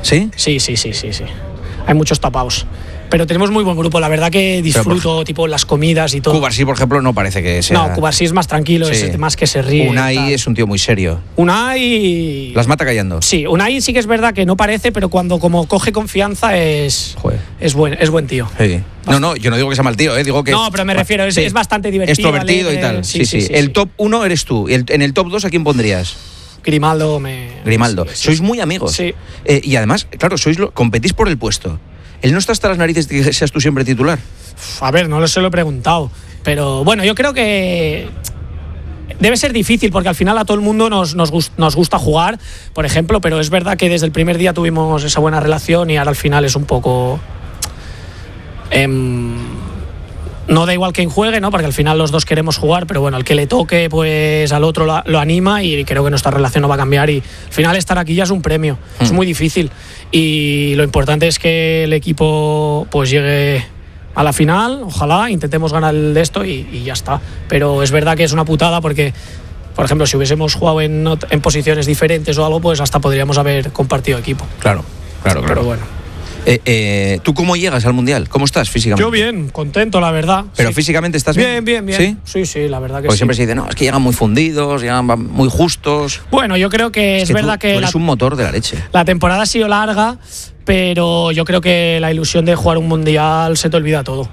¿Sí? Sí. Hay muchos tapados. Pero tenemos muy buen grupo, la verdad que disfruto, tipo las comidas y todo. Cubarsí, por ejemplo, no parece que sea... No, Cubarsí es más tranquilo, Sí. es más que se ríe. Unai es un tío muy serio. Unai... Las mata callando. Sí, Unai sí que es verdad que no parece, pero cuando como coge confianza es buen tío. Sí. No, yo no digo que sea mal tío, digo que... No, pero me refiero, es bastante divertido. Extrovertido alegre, y tal. Sí. Sí. El top 1 eres tú. En el top 2, ¿a quién pondrías? Grimaldo. Sí. Sois muy amigos. Sí. Y además, claro, competís por el puesto. ¿Él no está hasta las narices de que seas tú siempre titular? A ver, no se lo he preguntado. Pero bueno, yo creo que debe ser difícil porque al final a todo el mundo nos gusta jugar, por ejemplo, pero es verdad que desde el primer día tuvimos esa buena relación y ahora al final es un poco... no da igual quién juegue, ¿no? Porque al final los dos queremos jugar, pero bueno, el que le toque pues al otro lo anima y creo que nuestra relación no va a cambiar y al final estar aquí ya es un premio, es muy difícil y lo importante es que el equipo pues llegue a la final, ojalá intentemos ganar el de esto y ya está, pero es verdad que es una putada porque por ejemplo si hubiésemos jugado en posiciones diferentes o algo pues hasta podríamos haber compartido equipo. Claro. Pero bueno. ¿Tú cómo llegas al Mundial? ¿Cómo estás físicamente? Yo bien, contento, la verdad. ¿Pero sí. Físicamente estás bien? Bien. Sí, la verdad que Porque sí. siempre se dice, no, es que llegan muy fundidos, llegan muy justos. Bueno, yo creo que es verdad que... Tú eres un motor de la leche. La temporada ha sido larga, pero yo creo que la ilusión de jugar un Mundial se te olvida todo.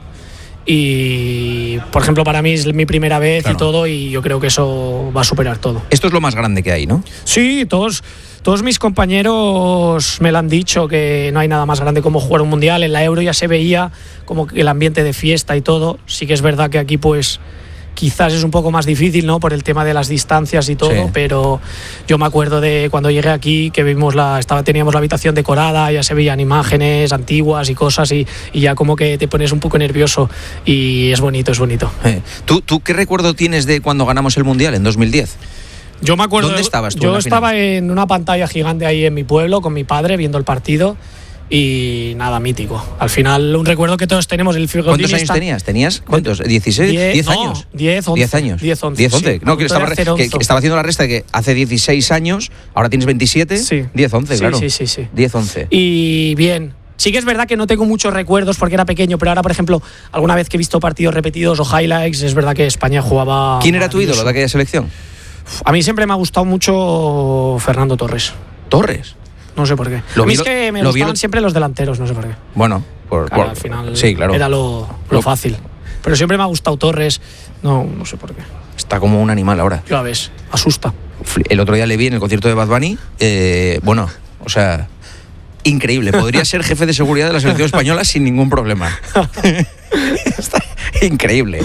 Y, por ejemplo, para mí es mi primera vez y todo, y yo creo que eso va a superar todo. Esto es lo más grande que hay, ¿no? Sí, todos mis compañeros me lo han dicho, que no hay nada más grande como jugar un Mundial. En la Euro ya se veía como que el ambiente de fiesta y todo. Sí que es verdad que aquí pues quizás es un poco más difícil, ¿no? Por el tema de las distancias y todo, sí. Pero yo me acuerdo de cuando llegué aquí que teníamos la habitación decorada, ya se veían imágenes antiguas y cosas y ya como que te pones un poco nervioso y es bonito. ¿Tú qué recuerdo tienes de cuando ganamos el Mundial en 2010? Yo me acuerdo. ¿Dónde estabas tú? Yo estaba en una pantalla gigante ahí en mi pueblo con mi padre viendo el partido. Y nada, mítico. Al final, un recuerdo que todos tenemos. ¿Cuántos años tenías? ¿Tenías cuántos? ¿16? 10 años. 10, 11. 10 años. 10, 11. 10, 11. Sí. No, que estaba haciendo la resta de que hace 16 años, ahora tienes 27. Sí. 10, 11, sí, claro. Sí. 10, 11. Y bien. Sí que es verdad que no tengo muchos recuerdos porque era pequeño, pero ahora, por ejemplo, alguna vez que he visto partidos repetidos o highlights, es verdad que España jugaba. ¿Quién era tu ídolo de aquella selección? A mí siempre me ha gustado mucho Fernando Torres. ¿Torres? No sé por qué. A mí es que me gustaban siempre los delanteros, no sé por qué. Bueno, al final sí, claro. Era lo fácil. Pero siempre me ha gustado Torres, no sé por qué. Está como un animal ahora. Ya ves, asusta. El otro día le vi en el concierto de Bad Bunny, increíble. Podría ser jefe de seguridad de la selección española sin ningún problema. Está increíble.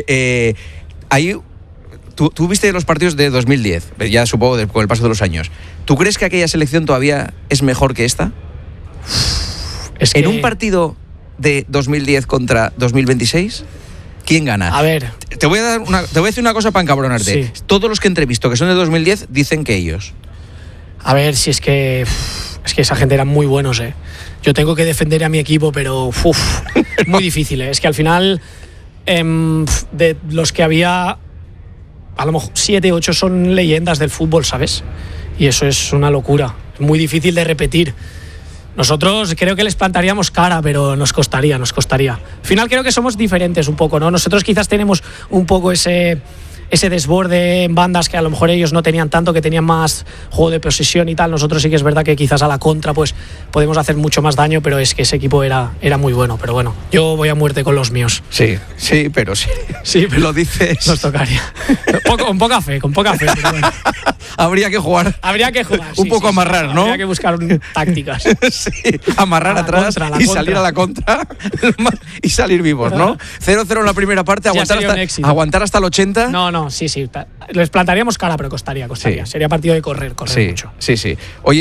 Tú viste los partidos de 2010, ya supongo con el paso de los años. ¿Tú crees que aquella selección todavía es mejor que esta? En un partido de 2010 contra 2026, ¿quién gana? A ver. Te voy a decir una cosa para encabronarte. Sí. Todos los que entrevisto que son de 2010 dicen que ellos. A ver, si es que esa gente eran muy buenos, Yo tengo que defender a mi equipo, pero muy difícil, Es que al final de los que había, a lo mejor 7, 8 son leyendas del fútbol, ¿sabes? Y eso es una locura, muy difícil de repetir. Nosotros creo que les plantaríamos cara, pero nos costaría. Al final creo que somos diferentes un poco, ¿no? Nosotros quizás tenemos un poco ese desborde en bandas que a lo mejor ellos no tenían tanto, que tenían más juego de posesión y tal. Nosotros sí que es verdad que quizás a la contra pues podemos hacer mucho más daño, pero es que ese equipo era muy bueno. Pero bueno, yo voy a muerte con los míos. Sí, pero sí. Sí, pero lo dices. Nos tocaría. Con poca fe, pero bueno. Habría que jugar. Un poco amarrar, ¿no? Habría que buscar tácticas. Sí, amarrar atrás y salir a la contra y salir vivos, ¿no? 0-0 en la primera parte, aguantar hasta el 80. No, sí. Les plantaríamos cara, pero costaría. Sí. Sería partido de correr sí, mucho. Sí. Oye,